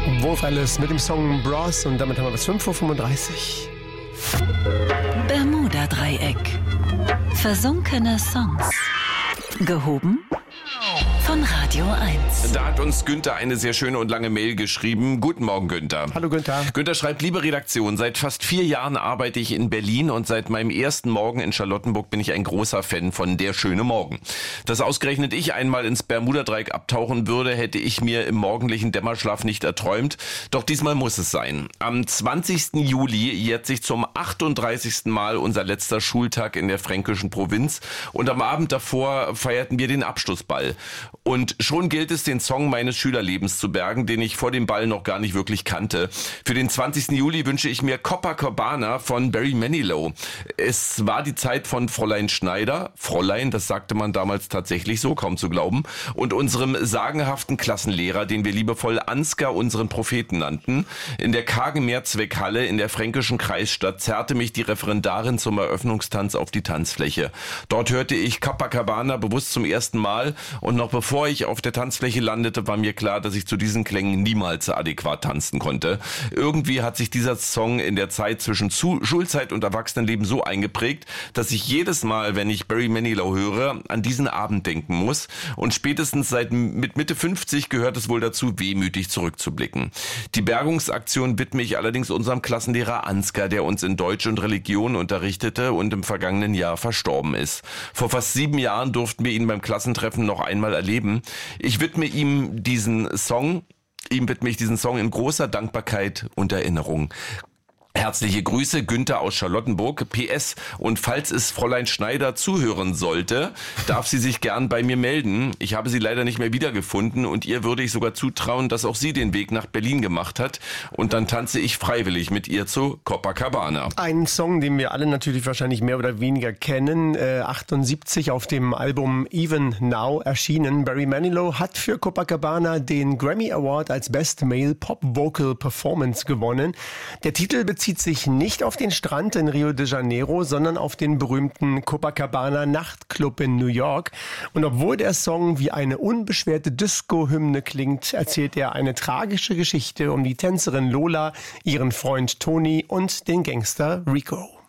Wolf Alice mit dem Song Bros und damit haben wir bis 5:35 Uhr. Bermuda-Dreieck. Versunkene Songs. Gehoben von Radio 1. Da hat uns Günther eine sehr schöne und lange Mail geschrieben. Guten Morgen, Günther. Hallo, Günther. Günther schreibt, liebe Redaktion, seit fast 4 Jahren arbeite ich in Berlin und seit meinem ersten Morgen in Charlottenburg bin ich ein großer Fan von Der schöne Morgen. Dass ausgerechnet ich einmal ins Bermuda-Dreieck abtauchen würde, hätte ich mir im morgendlichen Dämmerschlaf nicht erträumt. Doch diesmal muss es sein. Am 20. Juli jährt sich zum 38. Mal unser letzter Schultag in der fränkischen Provinz und am Abend davor feierten wir den Abschlussball. Und schon gilt es, den Song meines Schülerlebens zu bergen, den ich vor dem Ball noch gar nicht wirklich kannte. Für den 20. Juli wünsche ich mir Copacabana von Barry Manilow. Es war die Zeit von Fräulein Schneider, Fräulein, das sagte man damals tatsächlich so, kaum zu glauben, und unserem sagenhaften Klassenlehrer, den wir liebevoll Ansgar, unseren Propheten nannten. In der kargen Mehrzweckhalle in der fränkischen Kreisstadt zerrte mich die Referendarin zum Eröffnungstanz auf die Tanzfläche. Dort hörte ich Copacabana bewusst zum ersten Mal und noch bevor ich auf der Tanzfläche landete, war mir klar, dass ich zu diesen Klängen niemals adäquat tanzen konnte. Irgendwie hat sich dieser Song in der Zeit zwischen Schulzeit und Erwachsenenleben so eingeprägt, dass ich jedes Mal, wenn ich Barry Manilow höre, an diesen Abend denken muss. Und spätestens mit Mitte 50 gehört es wohl dazu, wehmütig zurückzublicken. Die Bergungsaktion widme ich allerdings unserem Klassenlehrer Ansgar, der uns in Deutsch und Religion unterrichtete und im vergangenen Jahr verstorben ist. Vor fast 7 Jahren durften wir ihn beim Klassentreffen noch einmal erleben. Ich widme ihm diesen Song in großer Dankbarkeit und Erinnerung. Herzliche Grüße, Günther aus Charlottenburg. PS, und falls es Fräulein Schneider zuhören sollte, darf sie sich gern bei mir melden. Ich habe sie leider nicht mehr wiedergefunden und ihr würde ich sogar zutrauen, dass auch sie den Weg nach Berlin gemacht hat. Und dann tanze ich freiwillig mit ihr zu Copacabana. Ein Song, den wir alle natürlich wahrscheinlich mehr oder weniger kennen. 78 auf dem Album Even Now erschienen. Barry Manilow hat für Copacabana den Grammy Award als Best Male Pop Vocal Performance gewonnen. Der Titel bezieht sich nicht auf den Strand in Rio de Janeiro, sondern auf den berühmten Copacabana Nachtclub in New York. Und obwohl der Song wie eine unbeschwerte Disco-Hymne klingt, erzählt er eine tragische Geschichte um die Tänzerin Lola, ihren Freund Tony und den Gangster Rico.